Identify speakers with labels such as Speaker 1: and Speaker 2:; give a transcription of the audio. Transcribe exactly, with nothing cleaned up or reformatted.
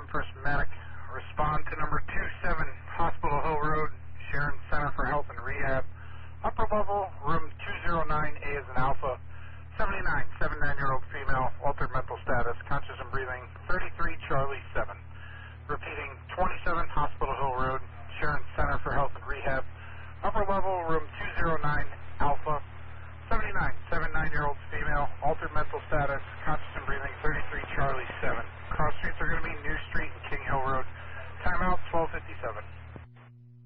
Speaker 1: First Medic. Respond to number two seven, Hospital Hill Road, Sharon Center for Health and Rehab. Upper level, room two oh nine, A as in Alpha. seventy-nine, seventy-nine-year-old female, altered mental status, conscious and breathing, thirty-three Charlie seven. Repeating, twenty-seven Hospital Hill Road, Sharon Center for Health and Rehab. Upper level, room two oh nine, Alpha. seventy-nine, seventy-nine-year-old female, altered mental status,